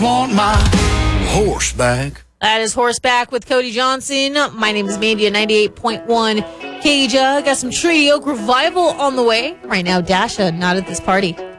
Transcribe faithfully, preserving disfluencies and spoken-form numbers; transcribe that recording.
Want my horseback. That is Horseback with Cody Johnson. My name is Mandy at ninety-eight point one K J. Got some Trinity Oak Revival on the way. Right now, Dasha, Not at This Party.